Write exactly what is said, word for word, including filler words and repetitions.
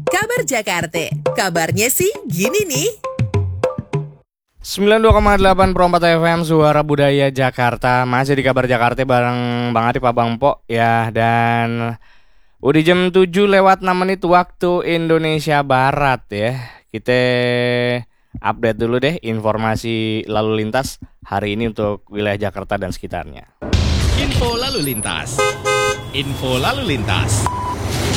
Kabar Jakarta, kabarnya sih gini nih. sembilan puluh dua koma delapan Pro empat F M Suara Budaya Jakarta. Masih di Kabar Jakarta bareng Bang Arif, Abang Po ya. Dan udah jam tujuh lewat enam menit waktu Indonesia Barat ya. Kita update dulu deh informasi lalu lintas hari ini untuk wilayah Jakarta dan sekitarnya. Info lalu lintas. Info lalu lintas.